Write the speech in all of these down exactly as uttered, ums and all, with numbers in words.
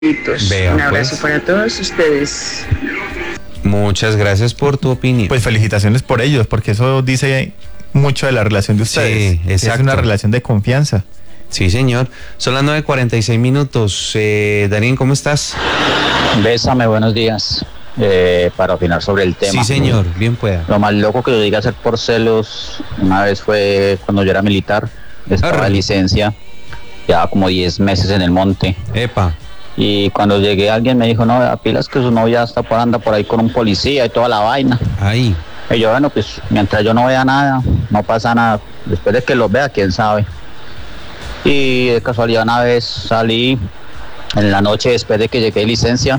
Vea, Un abrazo pues. para todos ustedes. Muchas gracias por tu opinión. Pues felicitaciones por ellos, porque eso dice mucho de la relación de ustedes. Sí, exacto. Es una relación de confianza. Sí, señor. Son las nueve cuarenta y seis minutos. Eh, Darín, ¿cómo estás? Bésame, buenos días. Eh, para opinar sobre el tema. Sí, señor. Bien pueda. Lo más loco que yo llegué a hacer por celos una vez fue cuando yo era militar. Estaba Arre. de licencia. Llevaba como diez meses en el monte. Epa. Y cuando llegué alguien me dijo, no, pilas que su novia está por, anda por ahí con un policía y toda la vaina. Ahí. Y yo, bueno, pues mientras yo no vea nada, no pasa nada. Después de que los vea, quién sabe. Y de casualidad una vez salí en la noche después de que llegué de licencia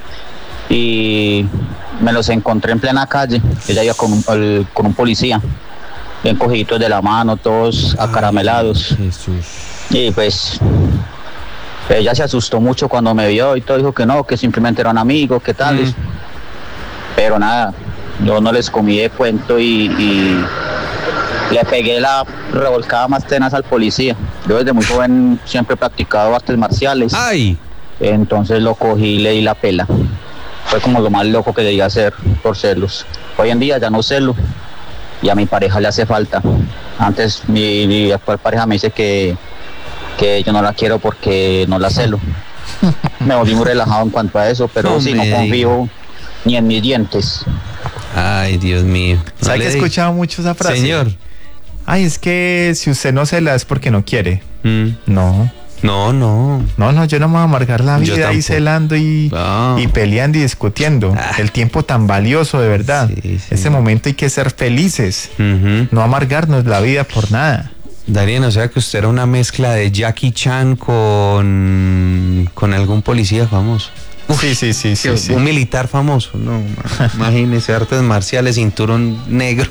y me los encontré en plena calle. Ella iba con un, el- con un policía, bien cogiditos de la mano, todos acaramelados. Ay, Jesús. Y pues ella se asustó mucho cuando me vio y todo, dijo que no, que simplemente eran amigos, que tales. Mm. Pero nada, yo no les comí de cuento y, y le pegué la revolcada más tenaz al policía. Yo desde muy joven siempre he practicado artes marciales, Ay. entonces lo cogí y le di la pela. Fue como lo más loco que llegué a hacer por celos. Hoy en día ya no celo y a mi pareja le hace falta. Antes mi, mi actual pareja me dice que, que yo no la quiero porque no la celo. Me volví muy relajado en cuanto a eso, pero No sí, me no confío ni en mis dientes. Ay, Dios mío. No ¿Sabe le que he di- escuchado mucho esa frase? Señor. Ay, es que si usted no cela es porque no quiere. Mm. No, No, no. no, no, yo no me voy a amargar la Yo vida ahí tampoco. celando y, No. y peleando y discutiendo. Ah. El tiempo tan valioso, de verdad. Sí, sí. Ese momento hay que ser felices. Ujú. No amargarnos la vida por nada. Darín, o sea que usted era una mezcla de Jackie Chan con, con algún policía famoso. Sí, sí, sí, sí, sí. Un militar famoso, no, ma- imagínese, artes marciales, cinturón negro.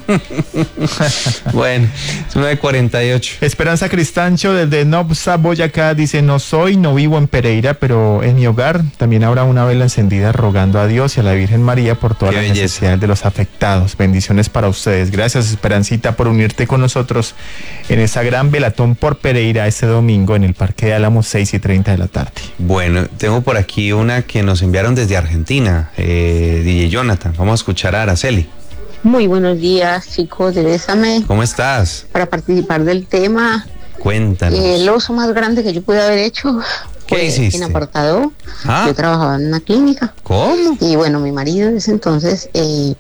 Bueno, es nueve cuarenta y ocho. Esperanza Cristancho desde Nobsa, Boyacá, dice, no soy, no vivo en Pereira, pero en mi hogar también habrá una vela encendida rogando a Dios y a la Virgen María por todas Qué las belleza. necesidades de los afectados. Bendiciones para ustedes. Gracias, Esperancita, por unirte con nosotros en esa gran velatón por Pereira este domingo en el Parque de Álamos, seis y treinta de la tarde. Bueno, tengo por aquí una que nos enviaron desde Argentina, eh, D J Jonathan. Vamos a escuchar a Araceli. Muy buenos días, chicos de Bésame. ¿Cómo estás? Para participar del tema, Cuéntanos. el oso más grande que yo pude haber hecho ¿Qué fue hiciste? en apartado. Ah. Yo trabajaba en una clínica ¿Cómo? y bueno, mi marido en ese entonces eh,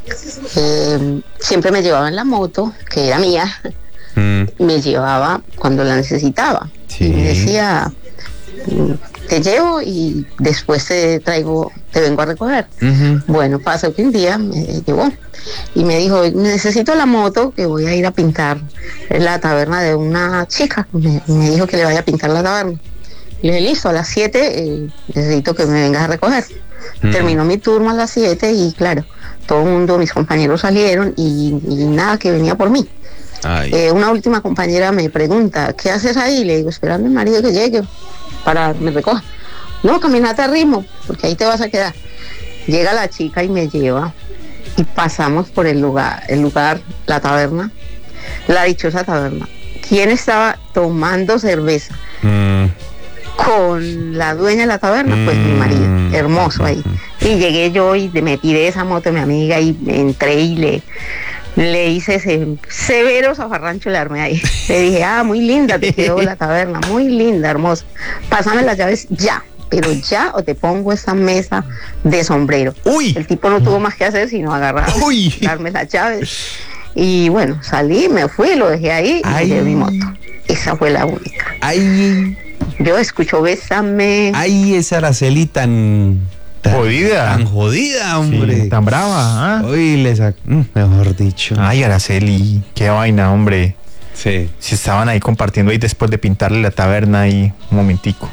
eh, siempre me llevaba en la moto, que era mía, Mm, me llevaba cuando la necesitaba. Sí. Y me decía, mm, te llevo y después te traigo, te vengo a recoger. ujú. Bueno, pasó que un día me llevó y me dijo, necesito la moto que voy a ir a pintar en la taberna de una chica. Me, me dijo que le vaya a pintar la taberna. Y le dije, listo, a las siete eh, necesito que me vengas a recoger. Mm. Terminó mi turno a las siete y claro, todo el mundo, mis compañeros salieron y, y nada, que venía por mí. Ay. Eh, una última compañera me pregunta, ¿qué haces ahí? Le digo, esperando a mi marido que llegue para me recoja. No, caminate a ritmo, porque ahí te vas a quedar. Llega la chica y me lleva y pasamos por el lugar, el lugar, la taberna, la dichosa taberna. ¿Quién estaba tomando cerveza Mm, con la dueña de la taberna? Pues mi Mm. marido, hermoso ahí. Y llegué yo y me tiré esa moto de mi amiga y entré y le, le hice ese severo zafarrancho, le armé ahí. Le dije, ah, muy linda, te quedó la taberna, muy linda, hermosa. Pásame las llaves ya, pero ya o te pongo esa mesa de sombrero. ¡Uy! El tipo no tuvo más que hacer sino agarrar, ¡Uy! darme las llaves. Y bueno, salí, me fui, lo dejé ahí y Ay. me llevé mi moto. Esa fue la única. Ay, Yo escucho Bésame. ay, esa Araceli tan, tan Jodida. Tan jodida, hombre. Sí, tan brava, ¿ah? Uy, le sac... mm, mejor dicho. Ay, Araceli, qué vaina, hombre. Sí. Si estaban ahí compartiendo ahí después de pintarle la taberna ahí, un momentico.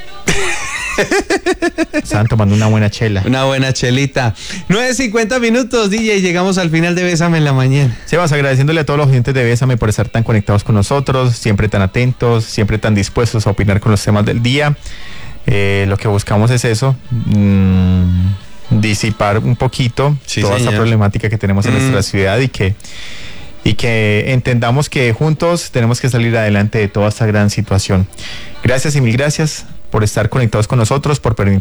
Estaban tomando una buena chela. Una buena chelita. nueve cincuenta minutos, D J. Llegamos al final de Bésame en la mañana. Sebas, agradeciéndole a todos los oyentes de Bésame por estar tan conectados con nosotros, siempre tan atentos, siempre tan dispuestos a opinar con los temas del día. Eh, lo que buscamos es eso, mmm, disipar un poquito Sí, toda esta señor. problemática que tenemos en Mm. nuestra ciudad y que, y que entendamos que juntos tenemos que salir adelante de toda esta gran situación. Gracias y mil gracias por estar conectados con nosotros, por permitirnos